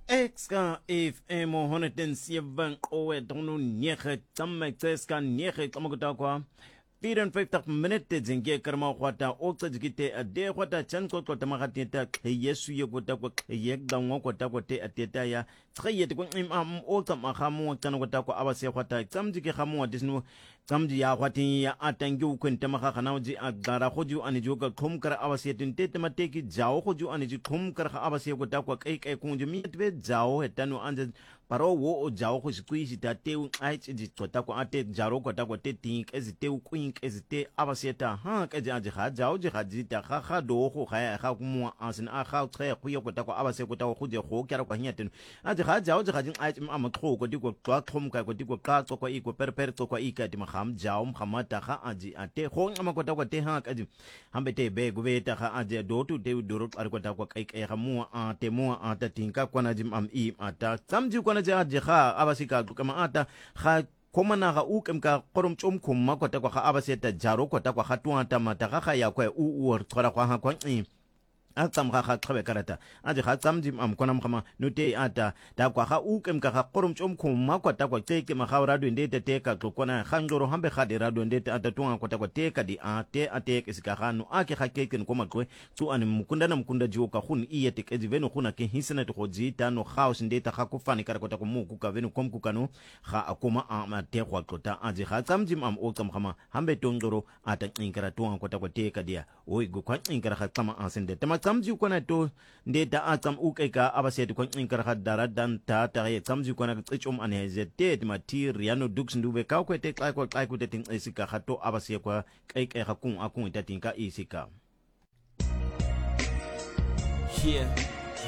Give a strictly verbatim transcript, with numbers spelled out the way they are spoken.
Exka if emo honeten sieben oe donu niege tamme tseska niege tamagutakwa vierentwintig minute zinge karma kwata okta jigite ade kwata chanko kwata makateta yesu ye kwata kwa yek dango kwata kwate ateta ya tsayete kwa imam okta makamu kwata kwata kwa abase kwata tsamjike khamu wadisnu tsamji ya kwati ya atangi ukwenta makakana uji agara khoju aniju ka khumkar abase tinte mateki jao khoju aniju khumkar abase kwata kwa kai kai kunju mitwe jao hetanu anje paro wo o jao ko sikuisi tateu aichi di tota ko ate jaro ko ta ko te tink eziteu quink ezite abaseta ha ka ja ja jao ja ji ta kha kha do ko kha kha mu asin a kha tre ko yo ko ta ko abase ko ta ko je ko kera ko hiaten a ja jao ja ji aichi ma ma ko ko di ko twa khom ka ko di ko ka ko i ko per per to ko i ka di ma kham jao mkhamata kha aji ate ko ma ko ta ko te ha ka ji hambe te be go be ta kha aje do tu te do ro ar ko ta ko kai kai kha mu a te mu a ta tinka ko na jim am i ata samji ko ja jikha abasika kama ata kha komana ga ukem ka qorom chom khumma kota kwa abaseta jaro kota kwa khatwanta mata ga ya kwa u u tsora kwa ha kwa atsam ga ga tsabe karata aje ga tsam jim am kona mkhama note ata da kwa ga ukem ka ga qorom chom khumma kota kwa teke ma ga radio ndete teka kona khangoro hambe ga de radio ndete ata tunga kota kwa teka di ate ate kesika ganu ake ga keke ko makwe tu an mukunda na mukunda jiwo ka khun iye teke jiveno khuna ke hisana to khoji tano khaos ndete ga kufani kara kota ko muku ka veno kom kukano ga akoma ama te kwa kota aje ga tsam jim am o tsam khama hambe tongoro ata inkara tunga kota kwa teka dia oi go kwa inkara ga tsama asende tsamji kona to ndeta atsam ukeka abaseti kwa inkara hadara dan ta ta ye tsamji kona tsichum anhezete materiano dux nduve ka kwete xa ko xa kutetin isika hato abase kwa kaikai hakun akun itatinka isika yeah